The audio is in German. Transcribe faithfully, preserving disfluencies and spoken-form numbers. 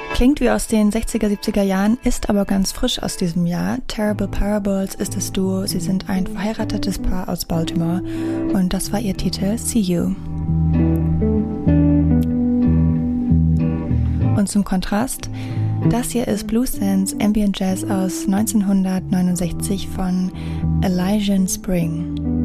Klingt wie aus den sechziger, siebziger Jahren, ist aber ganz frisch aus diesem Jahr. Terrible Parables ist das Duo. Sie sind ein verheiratetes Paar aus Baltimore und das war ihr Titel See You. Und zum Kontrast, das hier ist Blue Sands Ambient Jazz aus neunzehnhundertneunundsechzig von Elysian Spring.